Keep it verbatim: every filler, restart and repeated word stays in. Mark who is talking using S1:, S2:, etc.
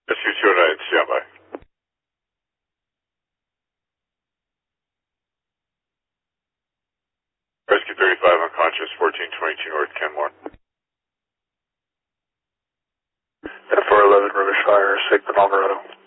S1: Rescue two oh nine, standby. Rescue thirty-five unconscious, fourteen twenty-two North Kenmore.
S2: F four eleven, Rivers Fire, Sigma Alvarado.